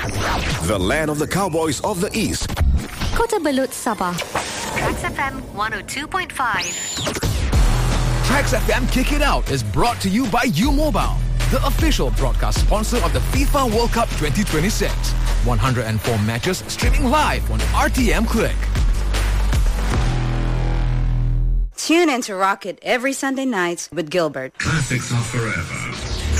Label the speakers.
Speaker 1: The land of the cowboys of the East.
Speaker 2: Kota Belud, Sabah.
Speaker 3: Trax FM 102.5.
Speaker 4: Trax FM Kick It Out is brought to you by U-Mobile, the official broadcast sponsor of the FIFA World Cup 2026. 104 matches streaming live on RTM Click.
Speaker 5: Tune into Rocket every Sunday night with Gilbert.
Speaker 6: Classics are forever.